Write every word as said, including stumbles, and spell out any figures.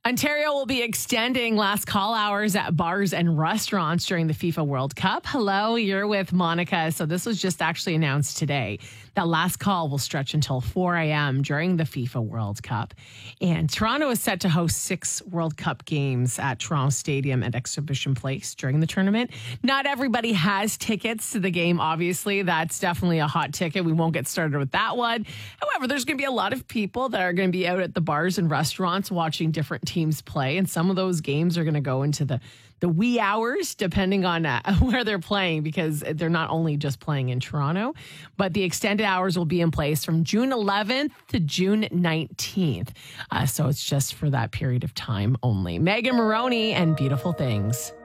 Ontario will be extending last call hours at bars and restaurants during the FIFA World Cup. Hello, you're with Monica. So this was just actually announced today. That last call will stretch until four a.m. during the FIFA World Cup. And Toronto is set to host six World Cup games at Toronto Stadium and Exhibition Place during the tournament. Not everybody has tickets to the game, obviously. That's definitely a hot ticket. We won't get started with that one. However, there's going to be a lot of people that are going to be out at the bars and restaurants watching different teams play. And some of those games are going to go into the the wee hours, depending on uh, where they're playing, because they're not only just playing in Toronto, but the extended hours will be in place from June eleventh to June nineteenth. Uh, so it's just for that period of time only. Megan Moroney and Beautiful Things.